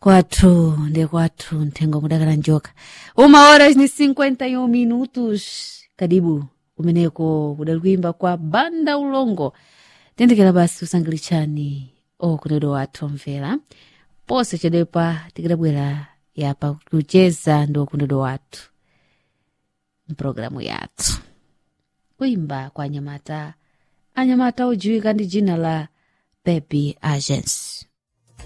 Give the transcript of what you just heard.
Kwathu ndi kwathu nthengo mudakala njoka. 1:51 minutos. Kadibu kumeneko kudalikuimba kwa banda ulongo. Tendekera basi usangilichani kunedo wathu mvera. Pose chadepa tikidabwera yapa kucheza ndo kunedo wathu. Programu yathu. Kuimba kwa anyamata ujiwika ndi jina la Baby Agents.